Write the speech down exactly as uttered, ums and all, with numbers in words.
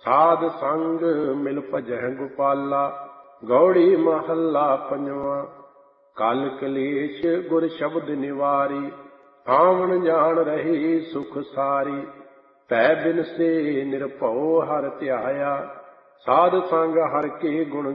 ਸਾਧ ਸੰਗ ਮਿਲ ਭਜਹਿ ਗੋਪਾਲਾ। ਗੌੜੀ ਮਹੱਲਾ ਪੰਜਵਾਂ। ਕਲ ਕਲੇਸ਼ ਗੁਰ ਸ਼ਬਦ ਨਿਵਾਰੀ। ਆਵਣ ਜਾਣ ਰਹੀ ਸੁਖ ਸਾਰੀ। ਭੈ ਬਿਨਸੇ ਨਿਰਭਉ ਹਰਿ ਧਿਆਇਆ। ਸਾਧ ਸੰਗ ਹਰਿ ਕੇ ਗੁਣ